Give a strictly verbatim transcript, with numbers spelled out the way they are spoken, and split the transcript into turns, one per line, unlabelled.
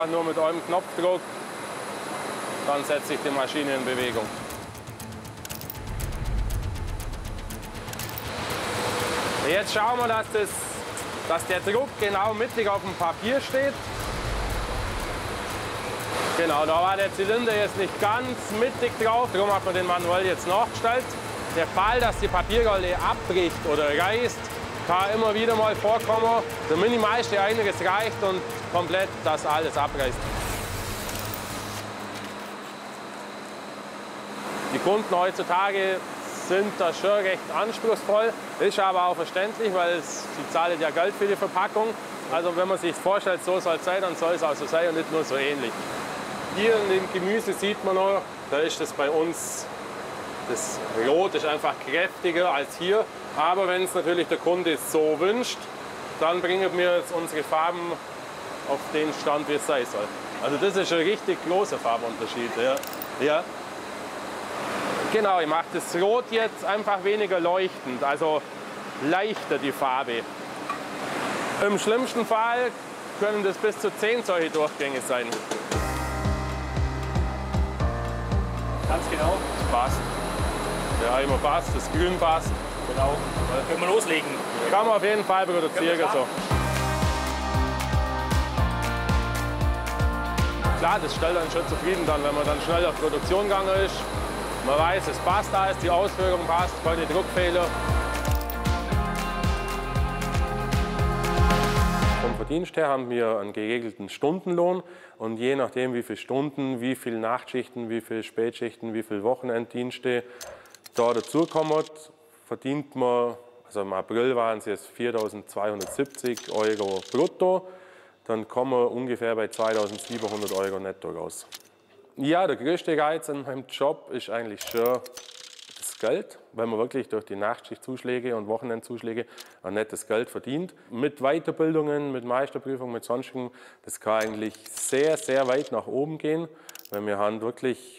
Nur mit einem Knopfdruck, dann setzt sich die Maschine in Bewegung. Jetzt schauen wir, dass, das, dass der Druck genau mittig auf dem Papier steht. Genau, da war der Zylinder jetzt nicht ganz mittig drauf, darum hat man den manuell jetzt nachgestellt. Der Fall, dass die Papierrolle abbricht oder reißt, kann immer wieder mal vorkommen. Der minimalste einiges reicht und komplett das alles abreißt. Die Kunden heutzutage sind da schon recht anspruchsvoll, ist aber auch verständlich, weil sie zahlen ja Geld für die Verpackung. Also wenn man sich vorstellt, so soll es sein, dann soll es auch so sein und nicht nur so ähnlich. Hier in dem Gemüse sieht man noch, da ist das bei uns, das Rot ist einfach kräftiger als hier. Aber wenn es natürlich der Kunde so wünscht, dann bringen wir jetzt unsere Farben auf den Stand, wie es sein soll. Also das ist ein richtig großer Farbunterschied. Ja. Ja. Genau, ich mache das Rot jetzt einfach weniger leuchtend, also leichter die Farbe. Im schlimmsten Fall können das bis zu zehn solche Durchgänge sein.
Ganz genau.
Das passt. Ja, immer passt, das Grün passt.
Genau. Können wir loslegen?
Kann man auf jeden Fall produzieren. So. Klar, das stellt einen schon zufrieden dann, wenn man dann schnell auf Produktion gegangen ist. Man weiß, es passt alles, die Ausführung passt, keine Druckfehler. Vom Verdienst her haben wir einen geregelten Stundenlohn und je nachdem, wie viele Stunden, wie viele Nachtschichten, wie viele Spätschichten, wie viele Wochenenddienste da dazukommen, verdient man, also im April waren es jetzt viertausendzweihundertsiebzig Euro brutto, dann kommen wir ungefähr bei zweitausendsiebenhundert Euro netto raus. Ja, der größte Reiz an meinem Job ist eigentlich schon das Geld, weil man wirklich durch die Nachtschichtzuschläge und Wochenendzuschläge ein nettes Geld verdient. Mit Weiterbildungen, mit Meisterprüfungen, mit sonstigen, das kann eigentlich sehr, sehr weit nach oben gehen, weil wir haben wirklich